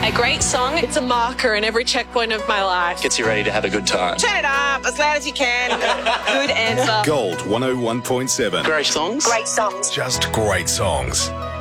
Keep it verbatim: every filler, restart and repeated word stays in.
A great song. It's a marker in every checkpoint of my life. Gets you ready to have a good time. Turn it up as loud as you can. Good answer. Gold one oh one point seven. Great songs. Great songs. Just great songs.